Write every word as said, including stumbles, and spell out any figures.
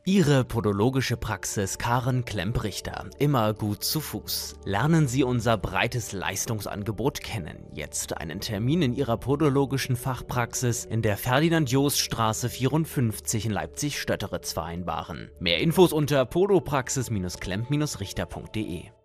Ihre podologische Praxis Karen Klemp-Richter. Immer gut zu Fuß. Lernen Sie unser breites Leistungsangebot kennen. Jetzt einen Termin in Ihrer podologischen Fachpraxis in der Ferdinand-Jost-Straße vierundfünfzig in Leipzig-Stötteritz vereinbaren. Mehr Infos unter podopraxis Bindestrich klemp Bindestrich richter punkt de.